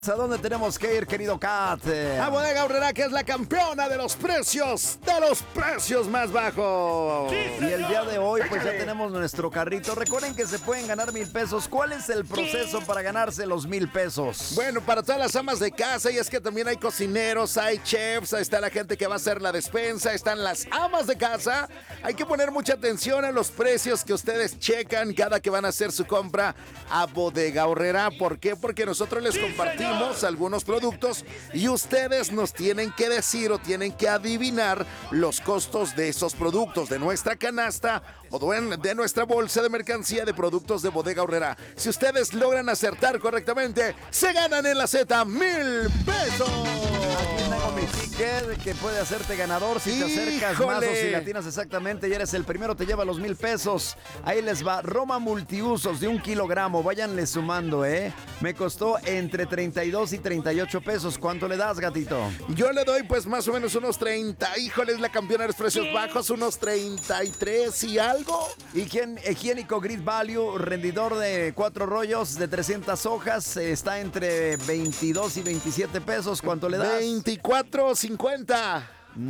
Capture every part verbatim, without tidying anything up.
¿A dónde tenemos que ir, querido Kat? A Bodega Aurrerá, que es la campeona de los precios, de los precios más bajos. Y el día de hoy, pues ya tenemos nuestro carrito. Recuerden que se pueden ganar mil pesos. ¿Cuál es el proceso para ganarse los mil pesos? Bueno, para todas las amas de casa, y es que también hay cocineros, hay chefs, ahí está la gente que va a hacer la despensa, están las amas de casa. Hay que poner mucha atención a los precios que ustedes checan cada que van a hacer su compra a Bodega Aurrerá. ¿Por qué? Porque nosotros les compartimos algunos productos y ustedes nos tienen que decir o tienen que adivinar los costos de esos productos, de nuestra canasta o de nuestra bolsa de mercancía de productos de Bodega Aurrerá. Si ustedes logran acertar correctamente, se ganan en la Z mil pesos. Aquí tengo mi ticket que puede hacerte ganador si te acercas ¡Híjole! más o si latinas exactamente y eres el primero, te lleva los mil pesos. Ahí les va, Roma multiusos de un kilogramo, váyanle sumando, ¿eh? Me costó entre treinta y dos y treinta y ocho pesos. ¿Cuánto le das, gatito? Yo le doy pues más o menos unos treinta. Híjole, es la campeona de los precios bajos, unos treinta y tres y algo. Higien- Higiénico Grid Value, rendidor de cuatro rollos de trescientas hojas, eh, está entre veintidós y veintisiete pesos. ¿Cuánto le das? veinticuatro cincuenta.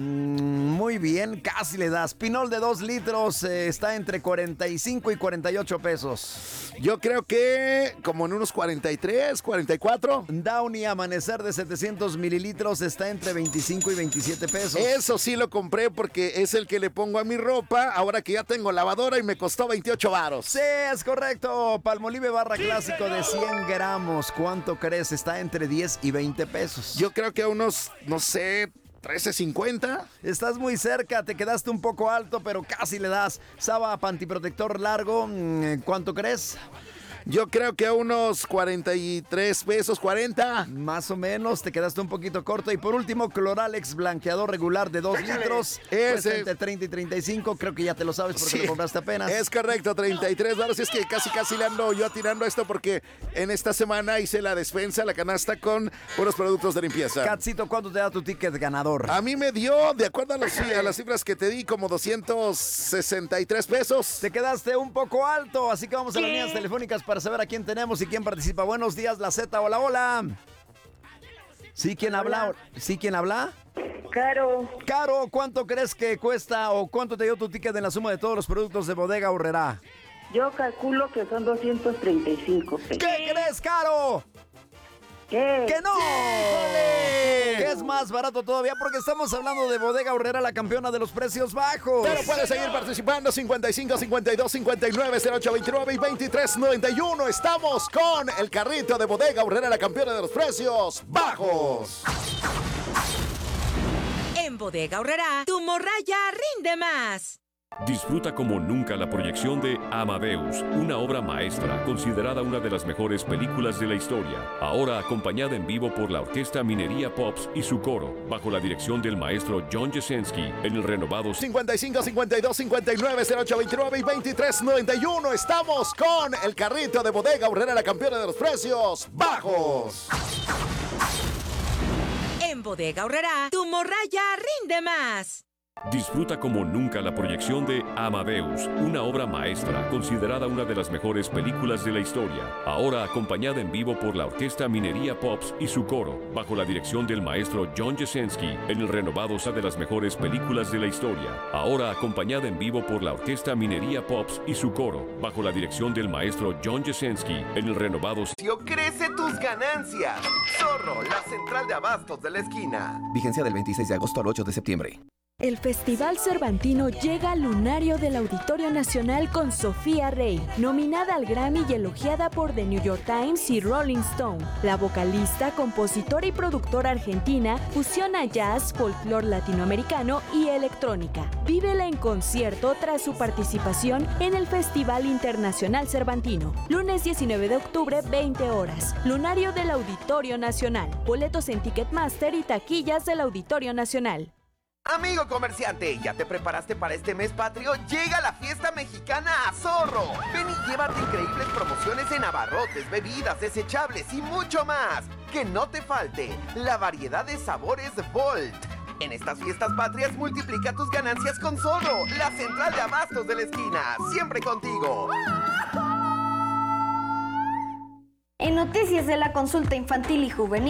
Mm, muy bien, casi le das. Pinol de dos litros eh, está entre cuarenta y cinco y cuarenta y ocho pesos. Yo creo que como en unos cuarenta y tres, cuarenta y cuatro. Downy Amanecer de setecientos mililitros está entre veinticinco y veintisiete pesos. Eso sí lo compré porque es el que le pongo a mi ropa ahora que ya tengo lavadora y me costó veintiocho varos. Sí, es correcto. Palmolive barra clásico de cien gramos. ¿Cuánto crees? Está entre diez y veinte pesos. Yo creo que a unos, no sé, trece cincuenta. Estás muy cerca, te quedaste un poco alto, pero casi le das. Saba pantiprotector largo, mm, ¿cuánto crees? Yo creo que a unos cuarenta y tres pesos, cuarenta. Más o menos, te quedaste un poquito corto. Y por último, Cloralex blanqueador regular de dos litros. Ese. Cuesta entre treinta y treinta y cinco, creo que ya te lo sabes porque Sí, lo compraste apenas. es correcto, treinta y tres varos. Es que casi casi le ando yo atirando a esto porque en esta semana hice la despensa, la canasta con unos productos de limpieza. Catsito, ¿cuánto te da tu ticket ganador? A mí me dio, de acuerdo a, los- a las cifras que te di, como doscientos sesenta y tres pesos. Te quedaste un poco alto, así que vamos a las líneas telefónicas para saber a quién tenemos y quién participa. Buenos días, la Z, hola, hola. ¿Sí, quién habla? ¿Sí, quién habla? Caro, Caro, ¿cuánto crees que cuesta o cuánto te dio tu ticket en la suma de todos los productos de Bodega Aurrerá? yo calculo que son doscientos treinta y cinco pesos. ¿Qué crees, Caro? ¿Qué? ¡Que no! Que es más barato todavía porque estamos hablando de Bodega Aurrerá, la campeona de los precios bajos. Pero puedes seguir participando, cincuenta y cinco, cincuenta y dos, cincuenta y nueve, cero ocho veintinueve y veintitrés noventa y uno. Estamos con el carrito de Bodega Aurrerá, la campeona de los precios bajos. En Bodega Aurrerá, tu morralla rinde más. Disfruta como nunca la proyección de Amadeus, una obra maestra considerada una de las mejores películas de la historia. Ahora acompañada en vivo por la Orquesta Minería Pops y su coro, bajo la dirección del maestro John Jasenski, en el renovado cincuenta y cinco, cincuenta y dos, cincuenta y nueve, cero ocho veintinueve y veintitrés noventa y uno. Estamos con el carrito de Bodega Aurrerá, la campeona de los precios bajos. En Bodega Aurrerá, tu morralla rinde más. Disfruta como nunca la proyección de Amadeus, una obra maestra considerada una de las mejores películas de la historia. Ahora acompañada en vivo por la Orquesta Minería Pops y su coro, bajo la dirección del maestro John Jasenski, en el renovado Sa de las mejores películas de la historia. Ahora acompañada en vivo por la Orquesta Minería Pops y su coro, bajo la dirección del maestro John Jasenski, en el renovado Crece tus ganancias. Zorro, la central de abastos de la esquina. Vigencia del veintiséis de agosto al ocho de septiembre. El Festival Cervantino llega al lunario del Auditorio Nacional con Sofía Rey, nominada al Grammy y elogiada por The New York Times y Rolling Stone. La vocalista, compositora y productora argentina fusiona jazz, folclore latinoamericano y electrónica. Vívela en concierto tras su participación en el Festival Internacional Cervantino. Lunes diecinueve de octubre, veinte horas. Lunario del Auditorio Nacional. Boletos en Ticketmaster y taquillas del Auditorio Nacional. Amigo comerciante, ¿ya te preparaste para este mes patrio? Llega la fiesta mexicana a Zorro. Ven y llévate increíbles promociones en abarrotes, bebidas, desechables y mucho más. Que no te falte la variedad de sabores Volt. En estas fiestas patrias multiplica tus ganancias con Zorro, la central de abastos de la esquina. Siempre contigo. En noticias de la consulta infantil y juvenil,